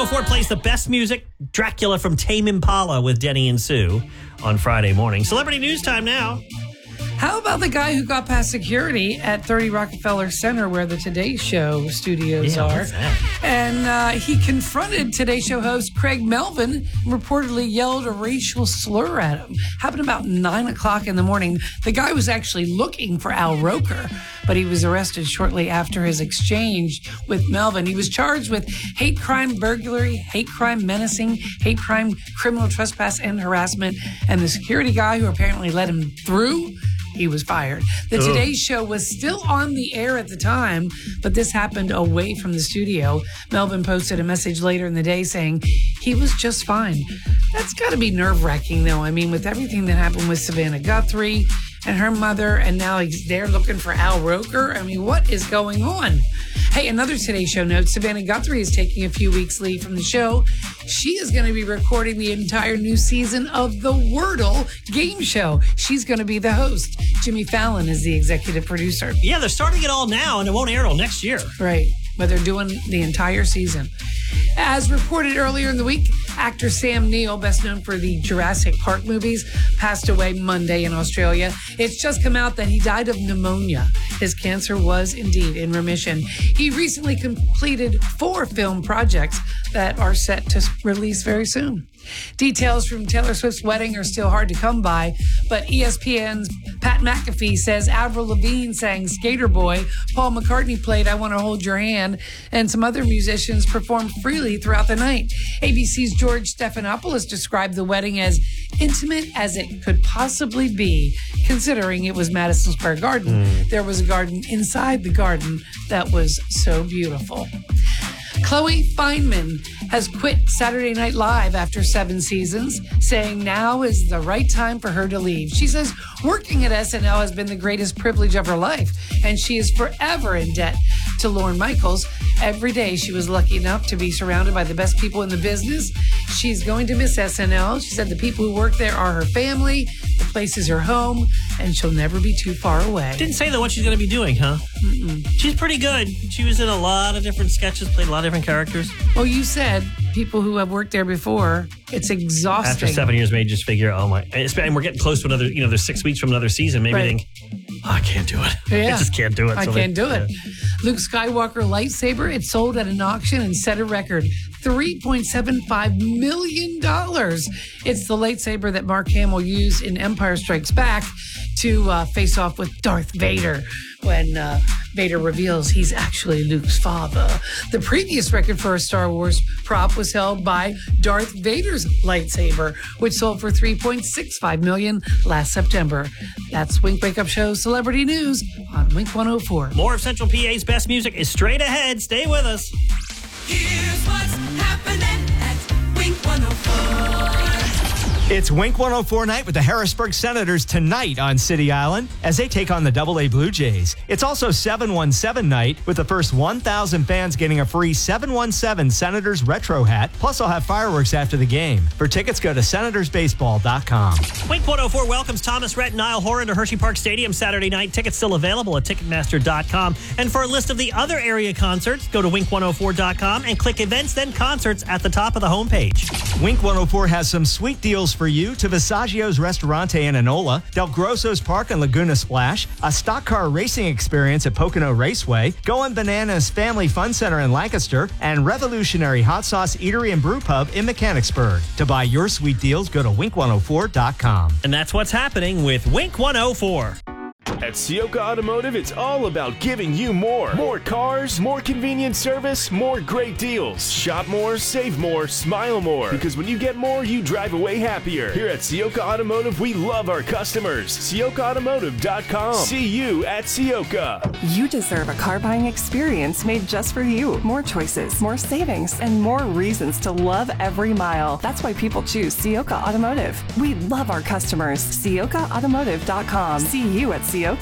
104 plays the best music, Dracula from Tame Impala with Denny and Sue on Friday morning. Celebrity news time now. How about the guy who got past security at 30 Rockefeller Center where the Today Show studios are? What's that? And he confronted Today Show host Craig Melvin and reportedly yelled a racial slur at him. Happened about 9 o'clock in the morning. The guy was actually looking for Al Roker, but he was arrested shortly after his exchange with Melvin. He was charged with hate crime burglary, hate crime menacing, hate crime criminal trespass and harassment. And the security guy who apparently let him through, he was fired. The Today Show was still on the air at the time, but this happened away from the studio. Melvin posted a message later in the day saying he was just fine. That's got to be nerve-wracking, though. I mean, with everything that happened with Savannah Guthrie and her mother, and now he's there looking for Al Roker. I mean, what is going on? Hey, another Today Show note, Savannah Guthrie is taking a few weeks leave from the show. She is going to be recording the entire new season of the Wordle game show. She's going to be the host. Jimmy Fallon is the executive producer. Yeah, they're starting it all now, and it won't air till next year. Right, but they're doing the entire season. As reported earlier in the week, actor Sam Neill, best known for the Jurassic Park movies, passed away Monday in Australia. It's just come out that he died of pneumonia. His cancer was indeed in remission. He recently completed 4 film projects that are set to release very soon. Details from Taylor Swift's wedding are still hard to come by, but ESPN's Pat McAfee says Avril Lavigne sang Skater Boy, Paul McCartney played I Want to Hold Your Hand, and some other musicians performed freely throughout the night. ABC's George Stephanopoulos described the wedding as intimate as it could possibly be, considering it was Madison Square Garden. There was a garden inside the garden that was so beautiful. Chloe Fineman has quit Saturday Night Live after 7 seasons, saying now is the right time for her to leave. She says working at SNL has been the greatest privilege of her life, and she is forever in debt to Lorne Michaels. Every day she was lucky enough to be surrounded by the best people in the business. She's going to miss SNL. She said the people who work there are her family, the place is her home, and she'll never be too far away. Didn't say, though, what she's going to be doing, huh? She's pretty good. She was in a lot of different sketches, played a lot of different characters. Well, you said people who have worked there before, it's exhausting. After 7 years, maybe just figure, oh my, and we're getting close to another, there's 6 weeks from another season. Maybe think, I can't do it. Yeah. I just can't do it. I can't do it. Luke Skywalker lightsaber, it sold at an auction and set a record. $3.75 million. It's the lightsaber that Mark Hamill used in Empire Strikes Back to face off with Darth Vader when Vader reveals he's actually Luke's father. The previous record for a Star Wars prop was held by Darth Vader's lightsaber, which sold for $3.65 million last September. That's Wink Wake Up Show Celebrity News on Wink 104. More of Central PA's best music is straight ahead. Stay with us. Here's what's happening at Wink 104. It's Wink 104 night with the Harrisburg Senators tonight on City Island as they take on the AA Blue Jays. It's also 717 night with the first 1,000 fans getting a free 717 Senators retro hat. Plus, I'll have fireworks after the game. For tickets, go to senatorsbaseball.com. Wink 104 welcomes Thomas Rhett and Niall Horan to Hershey Park Stadium Saturday night. Tickets still available at Ticketmaster.com. And for a list of the other area concerts, go to Wink104.com and click Events, then Concerts at the top of the homepage. Wink 104 has some sweet deals for you to Visaggio's Restaurante in Enola, Del Grosso's Park and Laguna Splash, a stock car racing experience at Pocono Raceway, Going Bananas Family Fun Center in Lancaster, and Revolutionary Hot Sauce Eatery and Brew Pub in Mechanicsburg. To buy your sweet deals, go to Wink104.com. And that's what's happening with Wink 104. At Sioka Automotive, it's all about giving you more. More cars, more convenient service, more great deals. Shop more, save more, smile more. Because when you get more, you drive away happier. Here at Sioka Automotive, we love our customers. SiokaAutomotive.com. See you at Sioka. You deserve a car buying experience made just for you. More choices, more savings, and more reasons to love every mile. That's why people choose Sioka Automotive. We love our customers. SiokaAutomotive.com. See you at Sioka.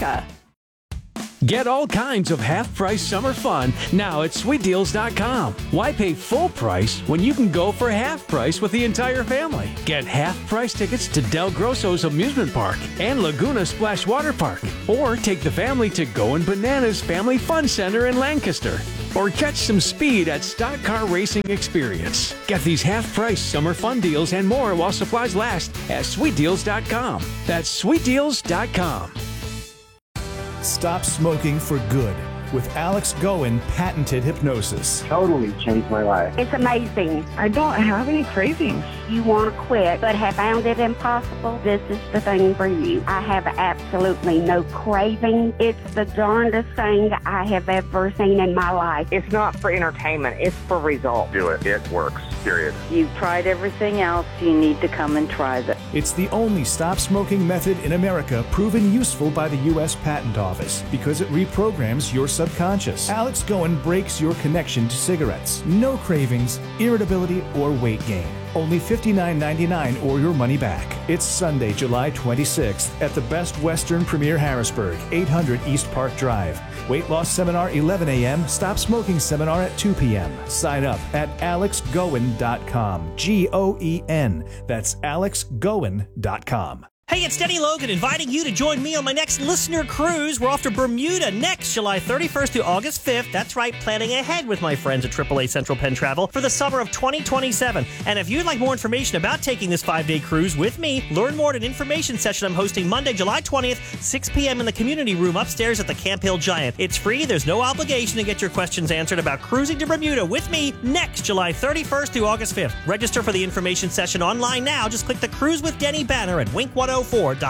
Get all kinds of half-price summer fun now at SweetDeals.com. Why pay full price when you can go for half price with the entire family? Get half-price tickets to Del Grosso's Amusement Park and Laguna Splash Water Park. Or take the family to Going Bananas Family Fun Center in Lancaster. or catch some speed at Stock Car Racing Experience. Get these half-price summer fun deals and more while supplies last at sweetdeals.com. That's sweetdeals.com. Stop smoking for good with Alex Goen patented hypnosis. Totally changed my life. It's amazing. I don't have any cravings. You want to quit but have found it impossible? This is the thing for you. I have absolutely no craving. It's the darndest thing I have ever seen in my life. It's not for entertainment. It's for results. Do it. It works. Period. You've tried everything else. You need to come and try this. It's the only stop smoking method in America proven useful by the U.S. Patent Office because it reprograms your subconscious. Alex Goen breaks your connection to cigarettes. No cravings, irritability, or weight gain. Only $59.99 or your money back. It's Sunday, July 26th at the Best Western Premier Harrisburg, 800 East Park Drive. Weight loss seminar 11 a.m., stop smoking seminar at 2 p.m. Sign up at alexgoen.com. Goen. That's alexgoen.com. Hey, it's Denny Logan inviting you to join me on my next listener cruise. We're off to Bermuda next July 31st through August 5th. That's right, planning ahead with my friends at AAA Central Penn Travel for the summer of 2027. And if you'd like more information about taking this 5-day cruise with me, learn more at an information session I'm hosting Monday, July 20th, 6 p.m. in the community room upstairs at the Camp Hill Giant. It's free. There's no obligation to get your questions answered about cruising to Bermuda with me next July 31st through August 5th. Register for the information session online now. Just click the Cruise with Denny banner at Wink104.com.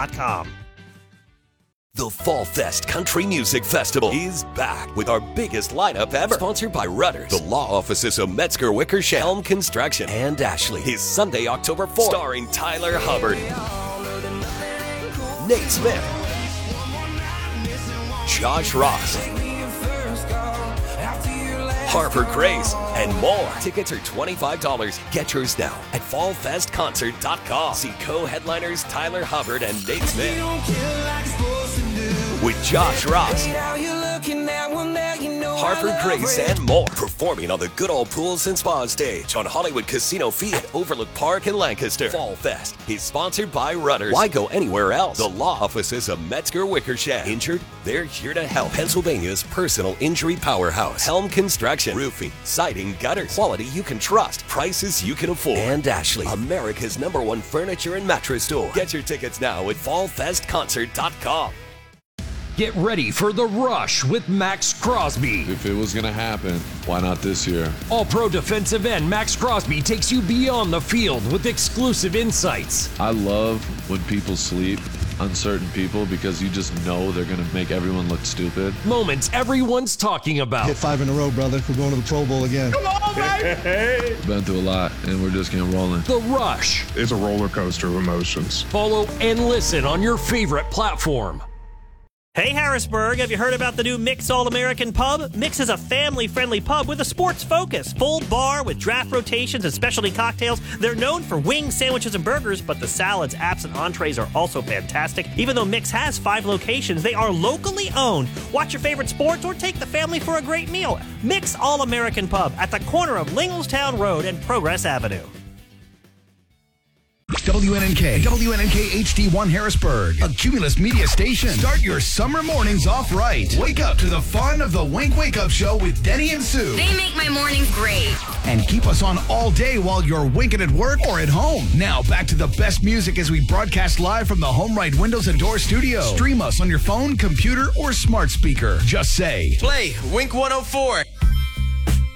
The Fall Fest Country Music Festival is back with our biggest lineup ever. Sponsored by Rudders, the law offices of Metzger Wickersham, Helm Construction, and Ashley. Is Sunday, October 4th, starring Tyler Hubbard, Nate Smith, Josh Ross, Harper Grace, and more. Tickets are $25. Get yours now at fallfestconcert.com. See co-headliners Tyler Hubbard and Nate Smith with Josh Ross, Harper Grace, and more. Performing on the Good Old Pools and Spa stage on Hollywood Casino Field at Overlook Park in Lancaster. Fall Fest is sponsored by Rudders. Why go anywhere else? The law offices of Metzger Wickersham. Injured? They're here to help. Pennsylvania's personal injury powerhouse. Helm Construction. Roofing, siding, gutters. Quality you can trust. Prices you can afford. And Ashley, America's #1 furniture and mattress store. Get your tickets now at fallfestconcert.com. Get ready for The Rush with Max Crosby. If it was going to happen, why not this year? All-Pro defensive end Max Crosby takes you beyond the field with exclusive insights. I love when people sleep on certain people because you just know they're going to make everyone look stupid. Moments everyone's talking about. Hit 5 in a row, brother. We're going to the Pro Bowl again. Come on, baby! Been through a lot, and we're just getting rolling. The Rush. It's a roller coaster of emotions. Follow and listen on your favorite platform. Hey Harrisburg, have you heard about the new Mix All-American Pub? Mix is a family-friendly pub with a sports focus. Full bar with draft rotations and specialty cocktails. They're known for wings, sandwiches, and burgers, but the salads, apps, and entrees are also fantastic. Even though Mix has 5 locations, they are locally owned. Watch your favorite sports or take the family for a great meal. Mix All-American Pub at the corner of Linglestown Road and Progress Avenue. WNNK HD1 Harrisburg, a Cumulus media station. Start your summer mornings off right. Wake up to the fun of the Wink Wake Up Show with Denny and Sue. They make my mornings great. And keep us on all day while you're winking at work or at home. Now back to the best music as we broadcast live from the Home Right Windows and Door studio. Stream us on your phone, computer, or smart speaker. Just say, play Wink 104.